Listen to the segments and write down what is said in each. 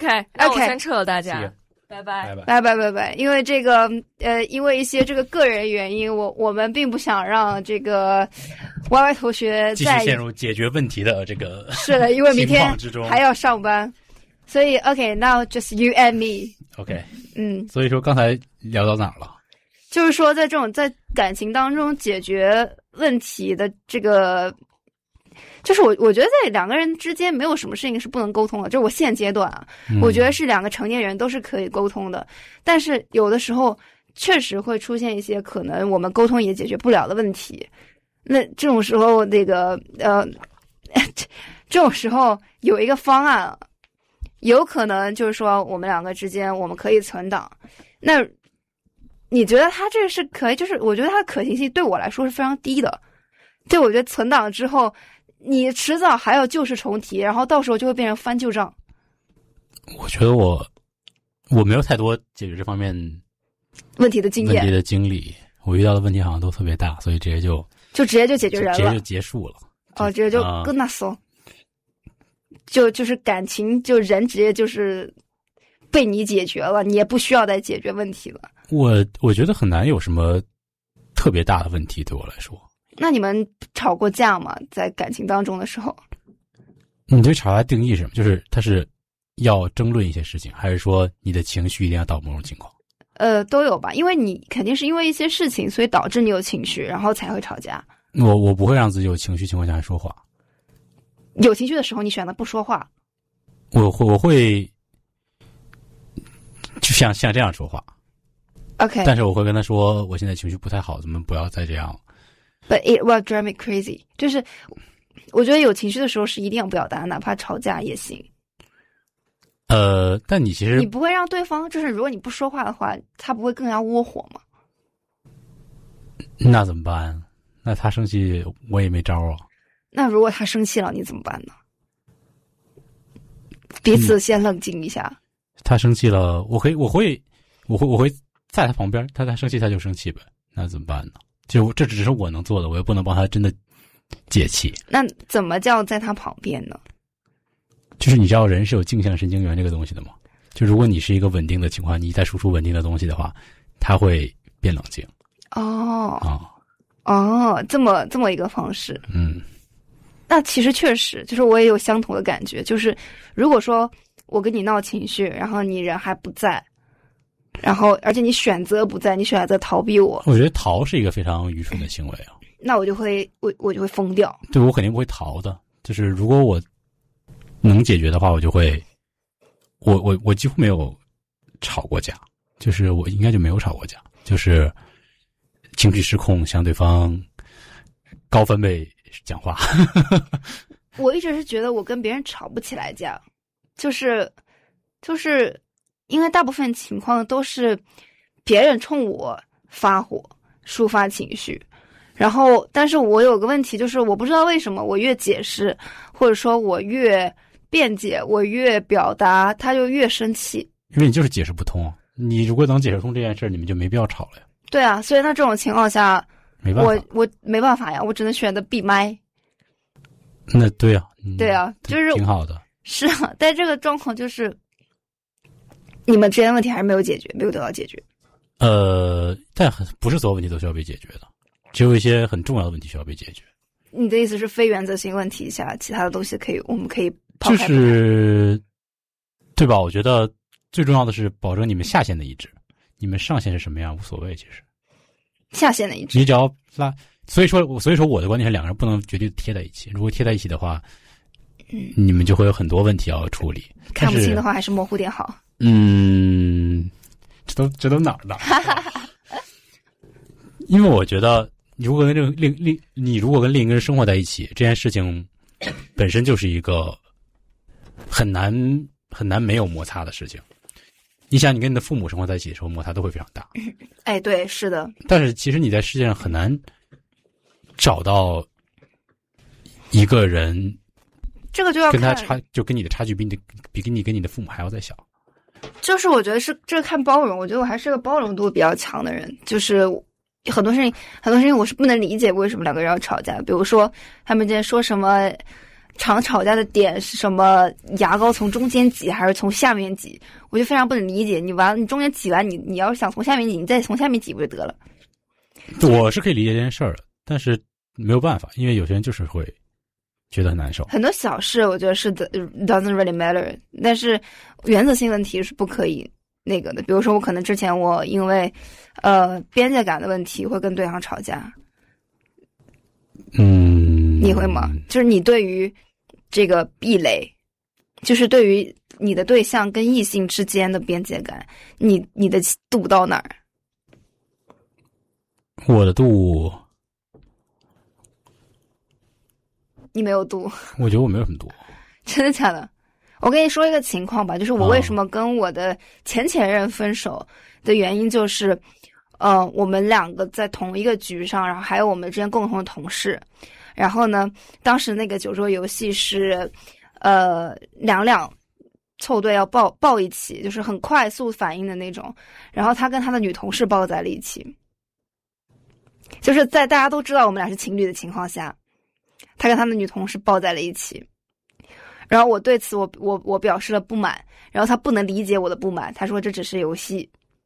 那我先撤了，大家，拜拜， 拜拜拜拜。因为这个因为一些这个个人原因，我们并不想让这个 YY 同学继续陷入解决问题的这个是的，因为明天还要上班，所以 OK，now just you and me。 OK， 所以说刚才聊到哪儿了？ 就是说，在感情当中解决问题的这个，就是我觉得在两个人之间没有什么事情是不能沟通的。就是我现阶段啊，我觉得是两个成年人都是可以沟通的，但是有的时候确实会出现一些可能我们沟通也解决不了的问题。那这种时候，这种时候有一个方案。有可能就是说我们两个之间我们可以存档，那你觉得他这是可以？就是我觉得它的可行性对我来说是非常低的。对，我觉得存档之后你迟早还要旧事重提，然后到时候就会变成翻旧账。 我觉得我没有太多解决这方面问题的经验、 问题的经历，我遇到的问题好像都特别大，所以直接就解决人了， 直接就结束了。 直接就跟那说。就是感情，就人直接就是被你解决了，你也不需要再解决问题了。 我觉得很难有什么特别大的问题对我来说。 那你们吵过架吗？在感情当中的时候？ 你对吵架定义是什么？就是他是要争论一些事情，还是说你的情绪一定要到某种情况？ 都有吧，因为你肯定是因为一些事情，所以导致你有情绪，然后才会吵架。 我不会让自己有情绪情况下说话。 有情绪的时候，你选择不说话。 我会就像这样说话。 OK， 但是我会跟他说，我现在情绪不太好，咱们不要再这样。 But it will drive me crazy。就是我觉得有情绪的时候是一定要表达，哪怕吵架也行。 但你其实你不会让对方，就是如果你不说话的话，他不会更加窝火吗？ 那怎么办？那他生气，我也没招啊。 那如果他生气了，你怎么办呢？彼此先冷静一下。 他生气了，我会在他旁边，他生气他就生气呗，那怎么办呢？就这只是我能做的，我又不能帮他真的解气。 那怎么叫在他旁边呢？ 就是你知道人是有镜像神经元这个东西的吗？就如果你是一个稳定的情况，你在输出稳定的东西的话，他会变冷静。 这么一个方式。那其实确实，就是我也有相同的感觉，就是如果说我跟你闹情绪，然后你人还不在，然后而且你选择不在，你选择逃避我觉得逃是一个非常愚蠢的行为啊。 那我就会疯掉。 对，我肯定不会逃的。就是如果我能解决的话，我就会，我几乎没有吵过架，就是我应该就没有吵过架，就是情绪失控向对方高分贝讲话。 我一直是觉得我跟别人吵不起来架，就是因为大部分情况都是别人冲我发火抒发情绪，然后但是我有个问题，就是我不知道为什么我越解释或者说我越辩解，我越表达，他就越生气。 因为你就是解释不通，你如果能解释通这件事，你们就没必要吵了呀。 对啊，所以那这种情况下没办法， 我没办法呀，我只能选择闭麦。 那对啊， 对啊，就是挺好的。 是啊，但这个状况就是你们之间的问题还是没有解决，没有得到解决。 但不是所有问题都需要被解决的，只有一些很重要的问题需要被解决。 你的意思是非原则性问题下，其他的东西我们可以抛开， 就是对吧？我觉得最重要的是保证你们下限的一致，你们上限是什么样无所谓，其实下限的一致， 你只要拉。所以说我的观点是两个人不能绝对贴在一起，如果贴在一起的话，你们就会有很多问题要处理。 看不清的话还是模糊点好。 这都哪儿呢？因为我觉得你如果跟另一个人生活在一起，这件事情本身就是一个很难没有摩擦的事情。你想，你跟你的父母生活在一起的时候，摩擦都会非常大。 哎，对，是的。 但是其实你在世界上很难找到一个人， 这个就要跟他跟你的差距比你跟你的父母还要再小。 就是我觉得是这看包容，我觉得我还是个包容度比较强的人，就是很多事情我是不能理解为什么两个人要吵架。比如说他们之间说什么常吵架的点是什么？牙膏从中间挤还是从下面挤？我就非常不能理解。你中间挤完，你要是想从下面挤，你再从下面挤不就得了？ 我是可以理解这件事儿的，但是没有办法，因为有些人就是会觉得很难受。 很多小事我觉得是 doesn't really matter， 但是原则性问题是不可以那个的。比如说我可能之前我因为边界感的问题会跟对方吵架。你会吗？就是你对于这个壁垒，就是对于你的对象跟异性之间的边界感，你的度到哪儿？ 我的度， 你没有度。 我觉得我没有什么度。 真的假的？我跟你说一个情况吧，就是我为什么跟我的前任分手的原因就是，我们两个在同一个局上，然后还有我们之间共同的同事，然后呢，当时那个酒桌游戏是，两凑对要抱一起，就是很快速反应的那种，然后他跟他的女同事抱在了一起，就是在大家都知道我们俩是情侣的情况下，他跟他的女同事抱在了一起。然后我对此我表示了不满，然后他不能理解我的不满，他说这只是游戏。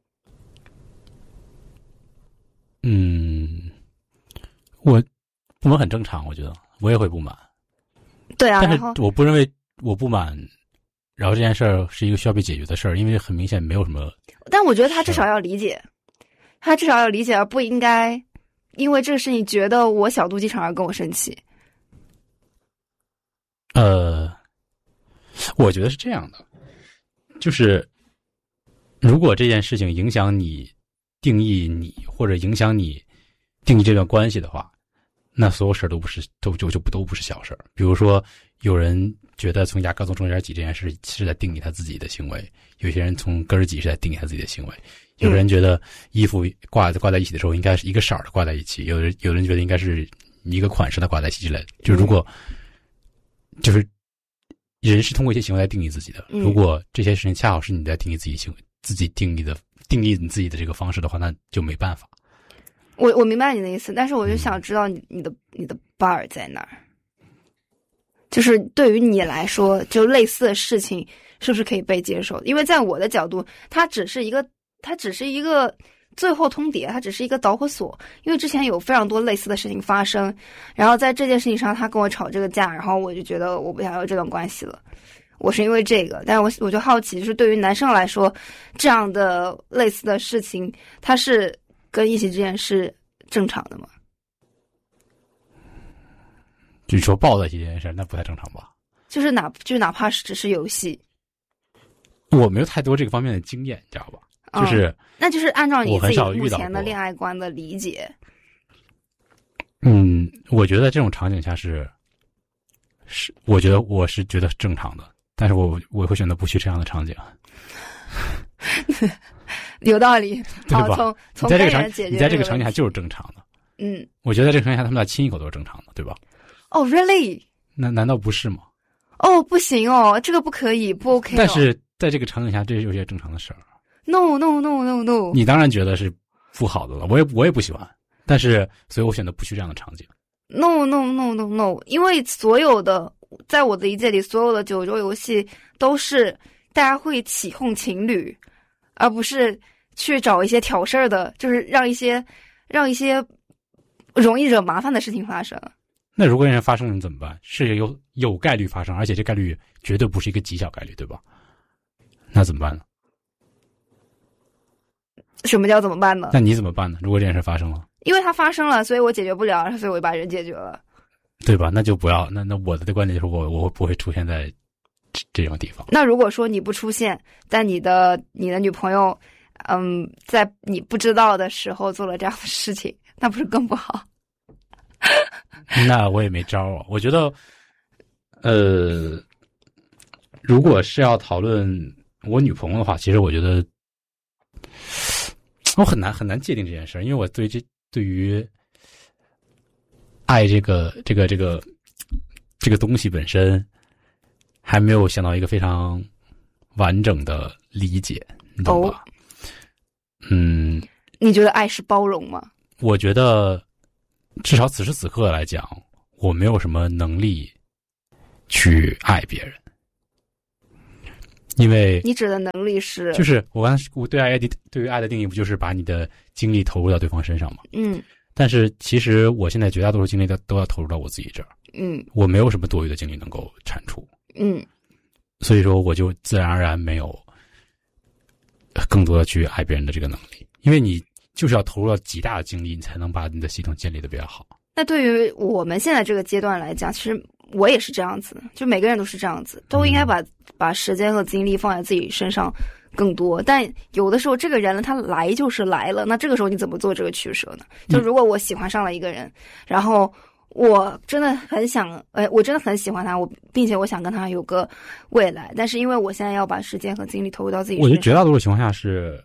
我不满很正常，我觉得我也会不满。 对啊， 但是我不认为我不满，然后这件事儿是一个需要被解决的事儿，因为很明显没有什么。 但我觉得他至少要理解，他至少要理解，而不应该因为这个事情觉得我小肚鸡肠而跟我生气。 我觉得是这样的，就是如果这件事情影响你定义你，或者影响你定义这段关系的话，那所有事都不是都不是小事儿。比如说，有人觉得从牙膏从中间挤这件事是在定义他自己的行为，有些人从根儿挤是在定义他自己的行为，有人觉得衣服挂在一起的时候应该是一个色儿的挂在一起，有人觉得应该是一个款式的挂在一起之类的。就如果就是人是通过一些行为来定义自己的，如果这些事情恰好是你在定义自己行为，自己定义你自己的这个方式的话，那就没办法。 我明白你的意思，但是我就想知道你的 bar 在哪儿，就是对于你来说，就类似的事情是不是可以被接受？因为在我的角度，它只是一个最后通牒，它只是一个导火索。因为之前有非常多类似的事情发生，然后在这件事情上他跟我吵这个架，然后我就觉得我不想要这段关系了。我是因为这个，但是我就好奇，就是对于男生来说，这样的类似的事情，他是跟异性之间是正常的吗？ 你说抱在一起这件事，那不太正常吧？ 就是哪怕是只是游戏， 我没有太多这个方面的经验，你知道吧？ 那就是按照你自己目前的恋爱观的理解。 我觉得这种场景下是，我觉得我是觉得正常的，但是我会选择不去这样的场景。 有道理， 对吧？ 从你在这个场景下就是正常的。我觉得在这个场景下他们俩亲一口都是正常的，对吧？ 哦 ，really？ 那难道不是吗？ 哦，不行哦，这个不可以，不 OK。 但是在这个场景下，这是有些正常的事儿。 No。 你当然觉得是不好的了，我也不喜欢，但是所以我选择不去这样的场景。 No， 因为所有的在我的理解里，所有的酒桌游戏都是大家会起哄情侣，而不是去找一些挑事儿的，就是让一些容易惹麻烦的事情发生。 那如果人发生了怎么办？是有概率发生，而且这概率绝对不是一个极小概率，对吧？那怎么办呢？ 什么叫怎么办呢？ 那你怎么办呢？如果这件事发生了， 因为它发生了，所以我解决不了，所以我就把人解决了， 对吧？那就不要。那我的观点就是我不会出现在这种地方。 那如果说你不出现，但你的女朋友，在你不知道的时候做了这样的事情，那不是更不好？ 那我也没招啊。我觉得，如果是要讨论我女朋友的话，其实我觉得。我很难界定这件事，因为我对于爱这个东西本身还没有想到一个非常完整的理解，你懂吧？ 你觉得爱是包容吗？ 我觉得至少此时此刻来讲，我没有什么能力去爱别人。因为你指的能力是， 就是我对于爱的定义，不就是把你的精力投入到对方身上吗？但是其实我现在绝大多数精力都要投入到我自己这儿。我没有什么多余的精力能够产出。所以说我就自然而然没有更多的去爱别人的这个能力，因为你就是要投入到极大的精力，你才能把你的系统建立的比较好。 那对于我们现在这个阶段来讲，其实我也是这样子，就每个人都是这样子，都应该把时间和精力放在自己身上更多。但有的时候这个人他来就是来了，那这个时候你怎么做这个取舍呢？就如果我喜欢上了一个人，然后我真的很想，我真的很喜欢他，并且我想跟他有个未来，但是因为我现在要把时间和精力投入到自己身上， 我觉得绝大多数情况下是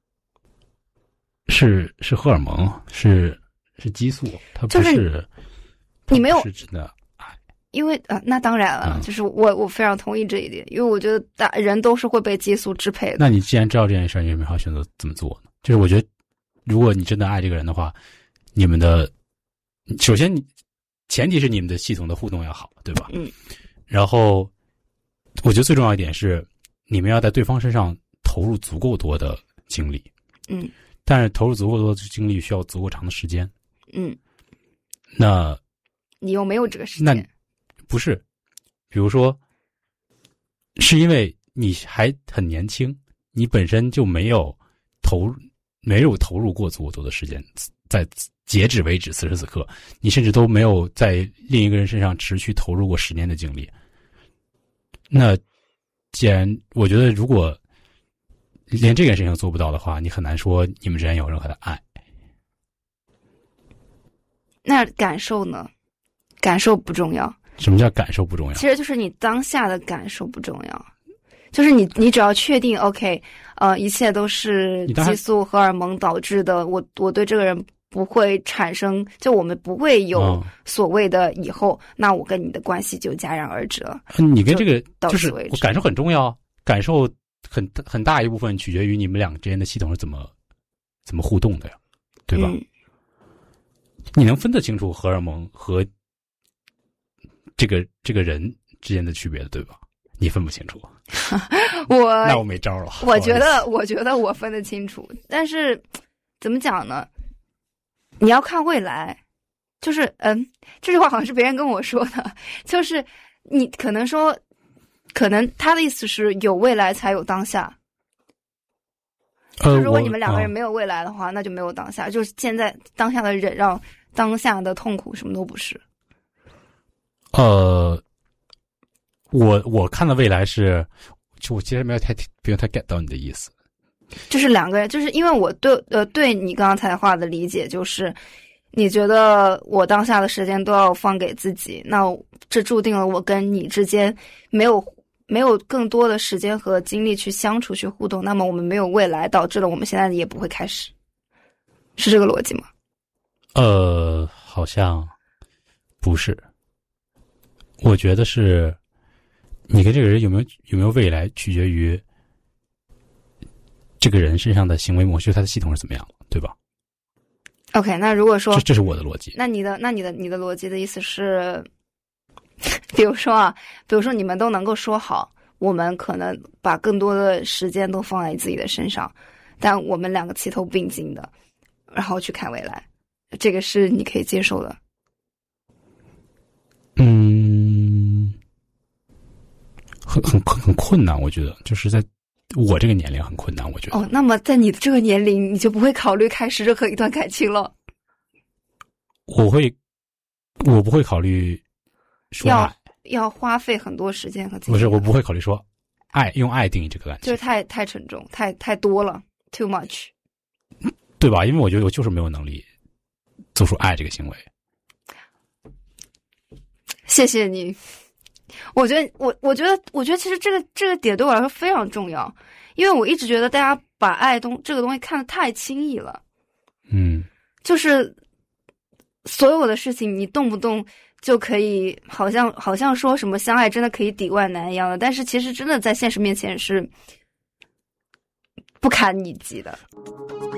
荷尔蒙，是激素，它不是你没有是真的爱。 因为那当然了，就是我非常同意这一点，因为我觉得人都是会被激素支配的。 那你既然知道这件事，你有没有选择怎么做呢？就是我觉得，如果你真的爱这个人的话，你们的首先前提是你们的系统的互动要好，对吧？然后我觉得最重要一点是，你们要在对方身上投入足够多的精力。但是投入足够多的精力需要足够长的时间。那你又没有这个时间？ 那不是，比如说，是因为你还很年轻，你本身就没有投入过足够多的时间，在截止为止，此时此刻，你甚至都没有在另一个人身上持续投入过10年的精力。那既然我觉得，如果连这件事情都做不到的话，你很难说你们之间有任何的爱。 那感受呢？感受不重要。 什么叫感受不重要？ 其实就是你当下的感受不重要，就是你只要确定 OK， 一切都是激素荷尔蒙导致的，我对这个人不会产生，就我们不会有所谓的以后，那我跟你的关系就戛然而止了。 你跟这个就是我感受很重要，感受很大一部分取决于你们两个之间的系统是怎么互动的呀，对吧？你能分得清楚荷尔蒙和这个人之间的区别的，对吧？你分不清楚。那我没招了。 我觉得我分得清楚，但是怎么讲呢？你要看未来，就是这句话好像是别人跟我说的，就是你可能他的意思是有未来才有当下。如果你们两个人没有未来的话，那就没有当下，就是现在当下的忍让，当下的痛苦什么都不是。 我看的未来是，就我其实没有太 get 到你的意思。 就是两个人，就是因为我对你刚才话的理解，就是你觉得我当下的时间都要放给自己，那这注定了我跟你之间没有更多的时间和精力去相处去互动，那么我们没有未来，导致了我们现在也不会开始，是这个逻辑吗？ 好像不是。我觉得是你跟这个人有没有未来，取决于这个人身上的行为模式，他的系统是怎么样的，对吧 ？OK， 那如果说这是我的逻辑， 那你的逻辑的意思是，比如说你们都能够说好，我们可能把更多的时间都放在自己的身上，但我们两个齐头并进的，然后去看未来，这个是你可以接受的。很困难，我觉得，就是在我这个年龄很困难，我觉得。那么在你的这个年龄，你就不会考虑开始任何一段感情了？我不会考虑说爱，要花费很多时间和精力。不是，我不会考虑说用爱定义这个感情，就是太沉重，太多了 ，too much， 对吧？因为我觉得我就是没有能力做出爱这个行为。谢谢你。我觉得其实这个点对我来说非常重要，因为我一直觉得大家把爱这个东西看得太轻易了。就是所有的事情你动不动就可以，好像说什么相爱真的可以抵万难一样的，但是其实真的在现实面前是不堪一击的。